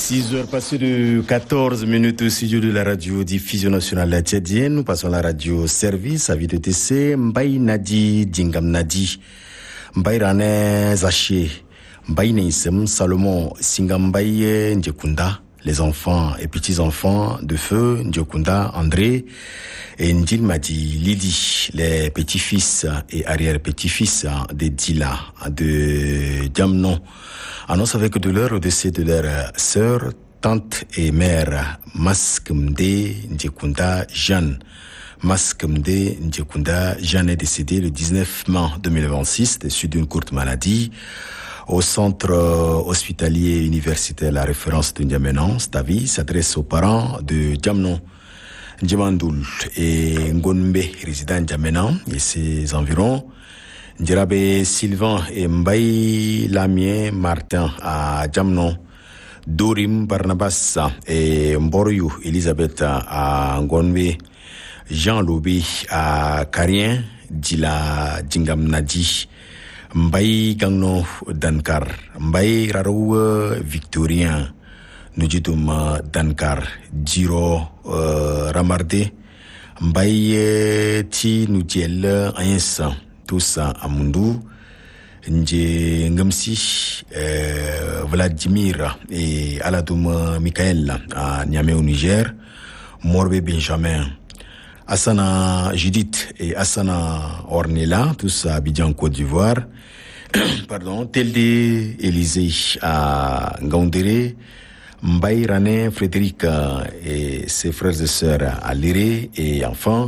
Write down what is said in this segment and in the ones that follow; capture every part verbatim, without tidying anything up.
six heures passées de quatorze minutes au studio de la radio diffusion nationale tchadienne. Nous passons à la radio service à T C. Mbaye Nadi Dingam Nadi Mbaye Rane Zaché Mbaye Neisem Salomon Singambaye Ndjekunda, les enfants et petits-enfants de feu Ndjekunda André et Ndil Madi Lidi, les petits-fils et arrière-petits-fils de Dila de Diamnon, annonce avec douleur au décès de leur sœur, tante et mère Maskmde Ndjekunda Jeanne. Maskmde Ndjekunda Jeanne est décédée le dix-neuf mai deux mille vingt-six des suites d'une courte maladie au centre hospitalier universitaire. La référence de N'Djamena Stavi s'adresse aux parents de Diamnon, Ndjemandoul et Ngonbe, résident N'Djamena et ses environs, Ndjerabe Sylvain et Mbaye Lamien Martin à Diamnon, Dorim Barnabas et Mboroyou Elisabeth à Ngonbe, Jean Lobi à Karien, Dila Dingam Nadi, Mbaye Gangno Dankar, Mbaye Rarou Victorien, Nujitum Dankar, Djiro euh, Ramarde, Mbaye Ti Nudiel Ayensa, tous à Mundou, Ndje Ngamsi, euh, Vladimir et Aladoum Michael à Niamey au Niger, Morbe Benjamin, Asana Judith et Asana Ornella, tous à Abidjan, Côte d'Ivoire. Pardon, Telde Élysée à Ngaoundéré, Mbaye Rané Frédéric et ses frères et sœurs à Léré et enfin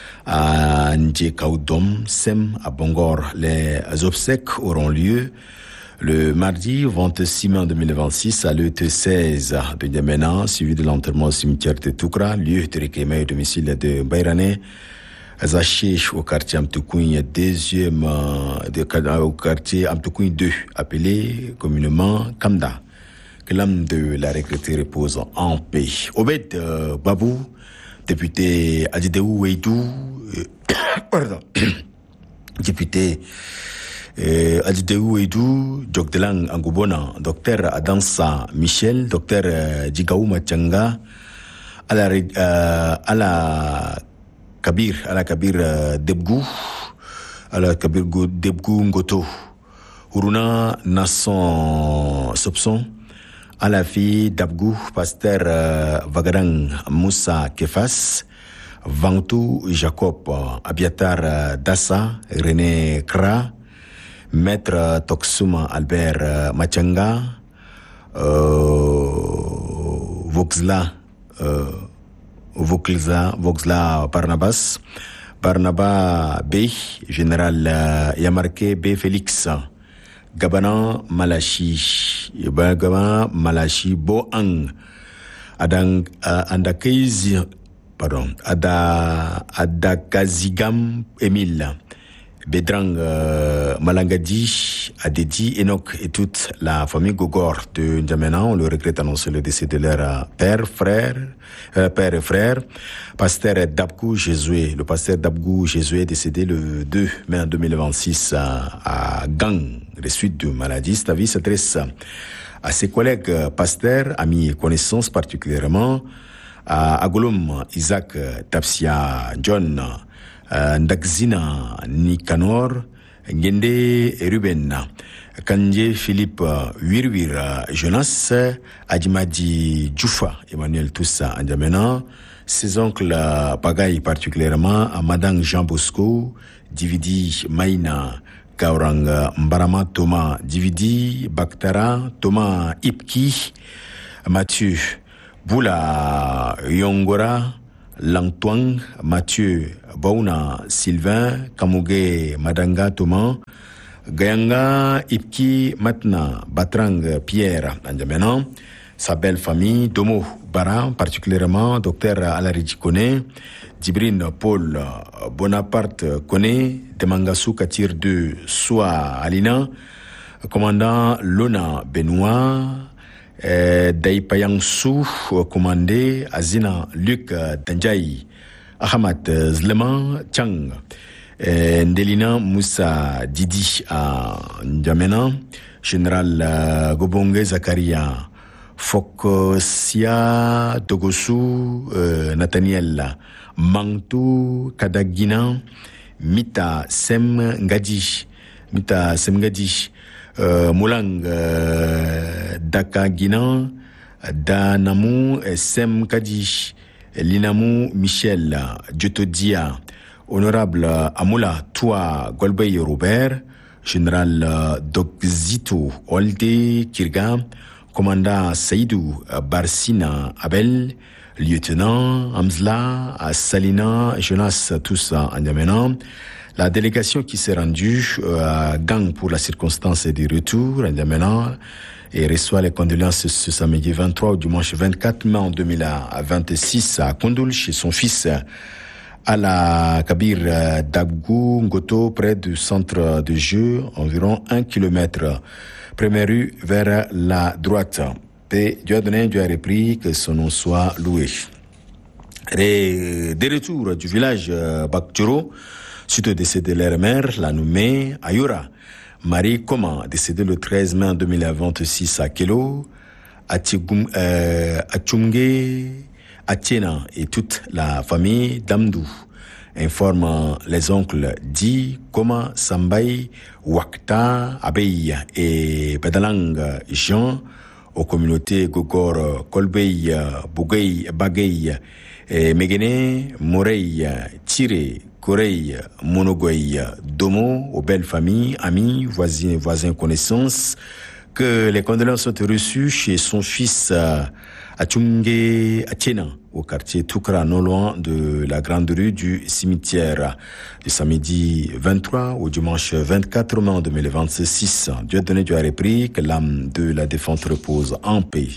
à Ndjekaoudom Sem à Bangor. Les obsèques auront lieu le mardi vingt-six mai deux mille vingt-six à l'E T seize de N'Djamena, suivi de l'enterrement au cimetière de Toukra, lieu de recueillement et domicile de Mbaye Rané Zaché au quartier Amtoukoui, deuxième de, au quartier Amtoukoui deux, appelé communément Kamda. Que l'âme de la regrettée repose en paix. Obed euh, Babou, député Adidéou Weidou, euh, pardon, député euh, Adidéou Weidou, Djokdelang Angubona, docteur Adansa Michel, docteur euh, Djigaou Machanga, à la, euh, à la Kabir, à la Kabir euh, Debgou, à la Kabir Debgou Ngoto, Uruna Nasson Sopson, à la fille d'Abgou, pasteur euh, Vagarang Moussa Kefas, Vantou Jacob, Abiatar euh, Dassa, René Kra, Maître euh, Toksuma Albert euh, Machanga, euh, Voxla, euh, Voxla, Voxla Barnabas, Barnaba B, Général euh, Yamarke B Félix, Gabana Malachi, Gabana Malachi Boang, Adang Andakaiz, pardon, Ada Adakazigam Emile, Bedrang euh, Malangadi, Adedi, Enoch et toute la famille Gogor de N'Djamena. On le regrette annoncer le décès de leur père, frère, euh, père et frère, pasteur Dabgou Jésué. Le pasteur Dabgou Jésué décédé le deux mai deux mille vingt-six à, à Gang, les suites de maladie. Sa vie s'adresse à ses collègues pasteurs, amis et connaissances, particulièrement à Agolum, Isaac, Tapsia, John, Uh, Ndakzina Nikanor, Ngende et Ruben, Kanje Philippe Wirwir Jonas, Adjimadi Djoufa, Emmanuel Toussa N'Djamena, ses oncles Pagaille particulièrement à Madame Jean Bosco, Dividi Maïna, Kaurang Mbarama Thomas, Dividi Baktara, Thomas Ipki, Mathieu Boula Yongora, Langtwang, Mathieu, Bauna, Sylvain, Kamouge, Madanga, Thomas, Gayanga, Ipki, Matna, Batrang, Pierre, N'Djamena, sa belle famille, Domo, Bara, particulièrement, docteur Alaridji Kone, Djibrine Paul, Bonaparte Kone, Demangassou Katir de Soa Alina, commandant Lona Benoît, Euh, Daipayang Sou, commandé Azina Luc Danjai, Ahmad Zleman Chang, euh, Ndelina Moussa Didi à N'Djamena, Général euh, Gobongue Zakaria, Fokosia Togosu, euh, Nathaniel Mangtu Kadagina, Mita Sem Ngadi, Mita Sem Ngadi, euh, Moulang euh, Daka Guinan, Danamu Sem Kadi, Linamu Michel, Diotodia, Honorable Amoula Toua Golbey Robert, Général Dogzito Olde Kirga, Commandant Saïdou Barsina Abel, Lieutenant Hamzla Salina Jonas, tous en N'Djamena. La délégation qui s'est rendue à Gang pour la circonstance du retour à N'Djamena et reçoit les condoléances ce samedi vingt-trois au dimanche vingt-quatre mai deux mille vingt-six à Kondoul chez son fils à la Kabir d'Abgou Ngoto, près du centre de jeu, environ un kilomètre. Première rue vers la droite. Et Dieu a donné, Dieu a repris, que son nom soit loué. Et des retours du village Bakjoro, suite au décès de leur mère, la nommée Ayura. Marie Koma, décédée le treize mai deux mille vingt-six à Kelo, Atchumge, euh, Atiena et toute la famille d'Amdou. Informe les oncles Di, Koma, Sambay, Wakta, Abey et Pedalang Jean, aux communautés Gogor, Kolbey, Bougay, Bagay, Megene, Morey, Tiré, Corey, Monogoy, Domo, aux belles familles, amis, voisins, voisins, connaissances, que les condoléances sont reçues chez son fils Atchumge Atiena, au quartier Toukra, non loin de la grande rue du cimetière, du samedi vingt-trois au dimanche vingt-quatre mai deux mille vingt-six. Dieu a donné, Dieu a repris, que l'âme de la défunte repose en paix.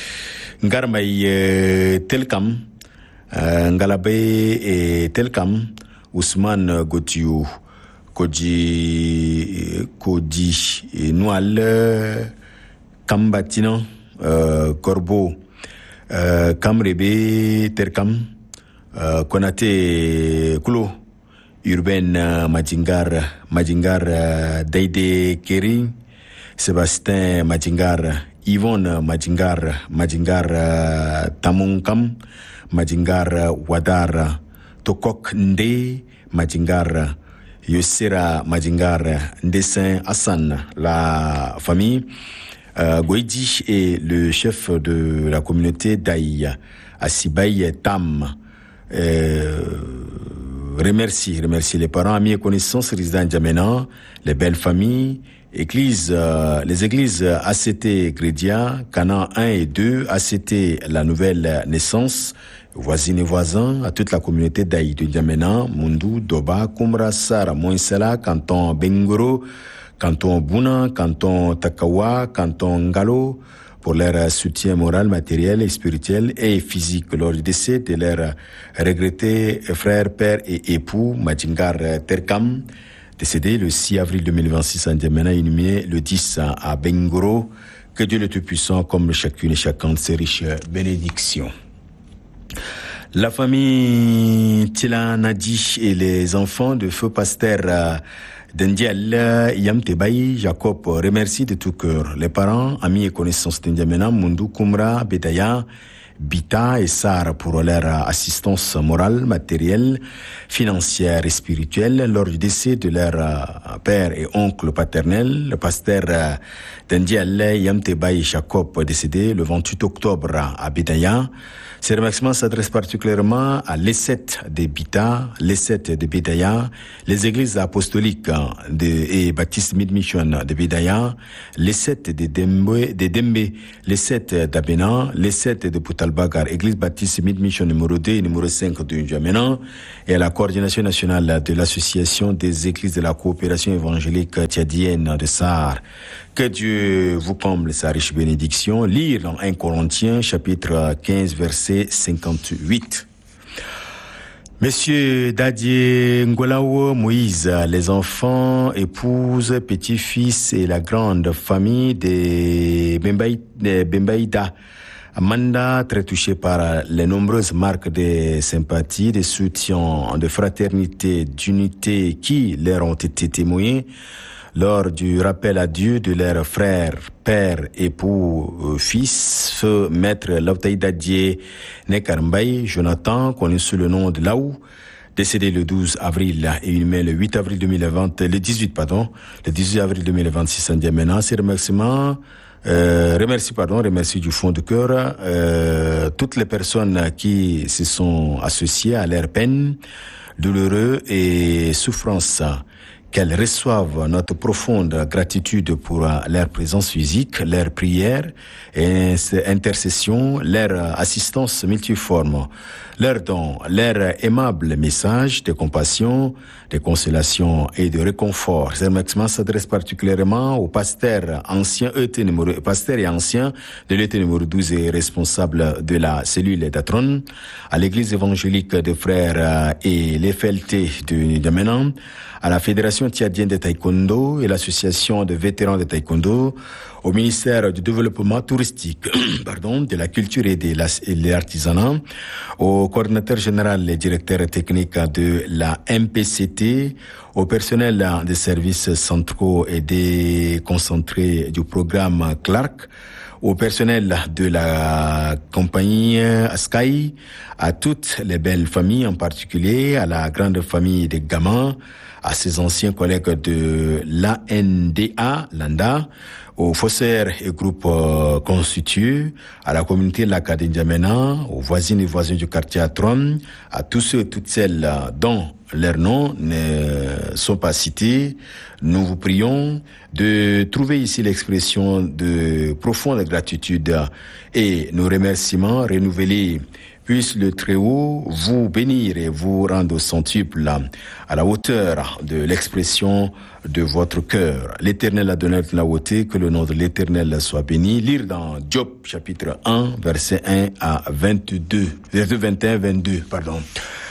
Ngarmay Telkam, Ngalabe et Telkam, Ousmane Gotiou, Koji, Kodi, Noal, Kambatino, euh, Corbeau, euh, Kamrebe, Terkam, euh, Konate Kulo, Urbain Madingar, Madingar Daide Keri, Sébastien Madingar, Yvonne Madingar, Madingar Tamunkam, Madingar Wadar, Tokok Nde, Madingar, Yosera Madingar, Ndessin Hassan, la famille euh, Goïdi et le chef de la communauté d'Aï, Asibaï Tam, euh, remercie, remercie les parents, amis et connaissances résidents N'Djamena, les belles familles, églises, euh, les églises A C T Grédia, Cana un et deux, A C T La Nouvelle Naissance, voisines et voisins, à toute la communauté d'Aï de N'Djamena, Mundu, Doba, Kumra, Sara, Moinsela, canton Bengoro, canton Buna, canton Takawa, canton Ngalo, pour leur soutien moral, matériel et spirituel et physique lors du décès de leur regretté frère, père et époux, Madingar Terkam, décédé le six avril deux mille vingt-six à N'Djamena, inhumé le dix à Bengoro. Que Dieu le Tout-Puissant comble chacune et chacun de ses riches bénédictions. La famille Tila Nadi et les enfants de feu pasteur euh, d'Ndial Yamtebaï Jacob remercie de tout cœur les parents, amis et connaissances d'Ndiamena, Mundu, Kumra, Bedaya, Bita et Sar pour leur assistance morale, matérielle, financière et spirituelle lors du décès de leur père et oncle paternel, le pasteur d'Ndial Yamtebaï Jacob, décédé le vingt-huit octobre à Bedaya. Ces remerciements s'adressent particulièrement à l'Esset de Bita, l'Esset de Bedaya, les églises apostoliques de, et baptistes mid-mission de Bedaya, l'Esset de Dembe, de Dembe, l'Esset d'Abena, l'Esset de Poutalbagar, église baptiste mid-mission numéro deux et numéro cinq de N'Djamena, et à la coordination nationale de l'association des églises de la coopération évangélique tchadienne de Sahar. Que Dieu vous comble sa riche bénédiction. Lire dans un Corinthiens, chapitre quinze, verset cinquante-huit. Monsieur Dadier Ngolao Moïse, les enfants, épouses, petits-fils et la grande famille de Bembaïda, Amanda, très touchée par les nombreuses marques de sympathie, de soutien, de fraternité, d'unité qui leur ont été témoignées, lors du rappel à Dieu de leurs frères, père, époux, euh, fils, feu maître Lautaïdadier Nekarmbaye, Jonathan, connu sous le nom de Laou, décédé le douze avril et inhumé le huit avril deux mille vingt, le dix-huit pardon, le dix-huit avril deux mille vingt-six en N'Djamena. Ces remerciements, euh, remercie pardon, remercie du fond du cœur euh, toutes les personnes qui se sont associées à leur peine, douloureux et souffrance. Qu'elles reçoivent notre profonde gratitude pour leur présence physique, leur prière et intercession, leur assistance multiforme, leur don, leur aimable message de compassion, de consolation et de réconfort. Ces remerciements s'adressent particulièrement aux pasteurs anciens, E T numéro, pasteurs et anciens de l'E T numéro douze et responsables de la cellule d'Atron, à l'église évangélique des frères et les F L T de N'Djamena, à la Fédération tchadienne de taekwondo et l'association de vétérans de taekwondo, au ministère du développement touristique, pardon, de la culture et de l'artisanat, au coordinateur général et directeur technique de la M P C T, au personnel des services centraux et déconcentrés du programme Clark, au personnel de la compagnie Sky, à toutes les belles familles, en particulier à la grande famille des gamins, à ses anciens collègues de l'A N D A, l'Anda, aux faussaires et groupes euh, constitués, à la communauté de l'Acadie N'Djamena, aux voisines et voisins du quartier Atron, à tous ceux et toutes celles dont leurs noms ne sont pas cités. Nous vous prions de trouver ici l'expression de profonde gratitude et nos remerciements renouvelés. Puisse le Très-Haut vous bénir et vous rendre centuple à la hauteur de l'expression de votre cœur. L'Éternel a donné la hauteur, que le nom de l'Éternel soit béni. Lire dans Job chapitre un, verset un à vingt-deux, verset vingt et un, vingt-deux, pardon.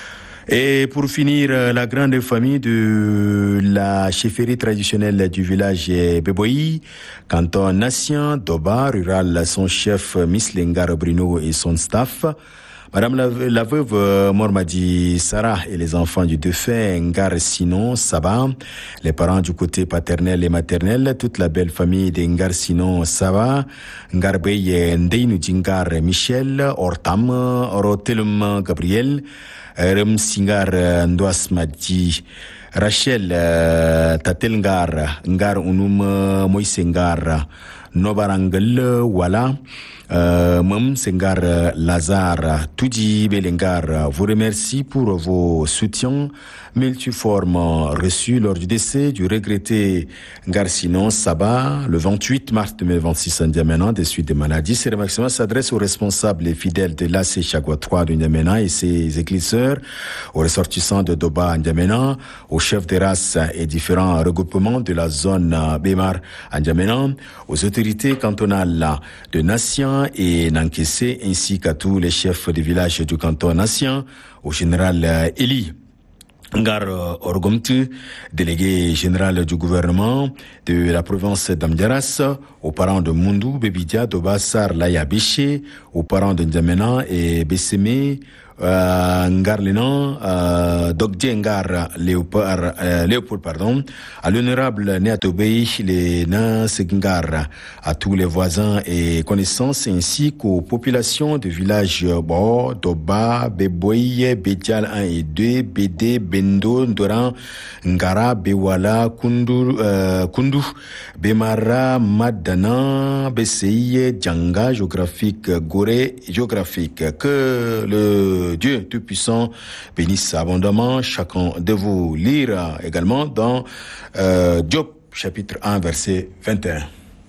Et pour finir, la grande famille de la chefferie traditionnelle du village Beboyi, canton Nassien, Doba, rural, son chef Miss Lengar Bruno et son staff, Madame la, la veuve Mormadi Sarah et les enfants du défunt Ngar Sinon Saba, les parents du côté paternel et maternel, toute la belle famille de Ngar Sinon Saba, Ngar Beye Ndeinu Djingar Michel, Ortam, Orotelum Gabriel, Rem Singar Ndouas Madi, Rachel Tatel Ngar, Ngar Unum Moïse Ngar, Nobarangel Wala, Euh, Mam Sengar Lazare, Tudi Belengar vous remercie pour vos soutiens multiformes reçus lors du décès du regretté Ngarsinon Saba le vingt-huit mars deux mille vingt-six en N'Djamena des suites de maladies. Ces remerciements s'adressent aux responsables et fidèles de l'A C Chagua trois de N'Djamena et ses églisseurs, aux ressortissants de Doba en N'Djamena, aux chefs des races et différents regroupements de la zone Bémar en N'Djamena, aux autorités cantonales de Nassien et Nankessé, ainsi qu'à tous les chefs des villages du canton Nassien, au général Eli Ngar Orgomtu, délégué général du gouvernement de la province d'Amdiaras, aux parents de Mundu, Bebidia, Dobassar, Laya Biché, aux parents de N'Djamena et Bessémé, Euh, Ngar Lenan, euh, Dogdje Ngar Léopold, euh, Léopold, pardon, à l'honorable Néatobey, les Nans Ngar, à tous les voisins et connaissances, ainsi qu'aux populations de villages Bo, Doba, Beboye, Bédial un et deux, Bédé, Bendo, Ndoran, Ngara, Bewala, Kundu, euh, Kundu, Bemara, Madana, Besseye, Djanga, géographique, Gorée, géographique. Que le Dieu Tout-Puissant bénisse abondamment chacun de vous. Lire également dans euh, Job chapitre un verset vingt et un.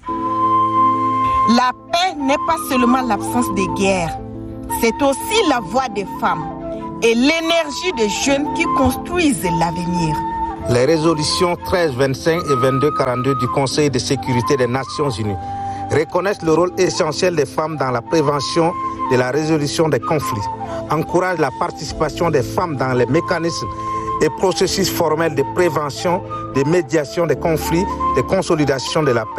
La paix n'est pas seulement l'absence de guerre, c'est aussi la voix des femmes et l'énergie des jeunes qui construisent l'avenir. Les résolutions treize vingt-cinq et vingt-deux quarante-deux du Conseil de sécurité des Nations Unies reconnaissent le rôle essentiel des femmes dans la prévention de la résolution des conflits, encouragent la participation des femmes dans les mécanismes et processus formels de prévention, de médiation des conflits, de consolidation de la paix.